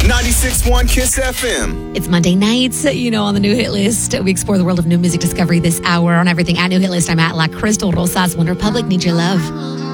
96.1 Kiss FM. It's Monday nights, on the New Hit List. We explore the world of new music discovery this hour on everything at New Hit List. I'm at La Crystal Rosas, One Republic, Need Your Love.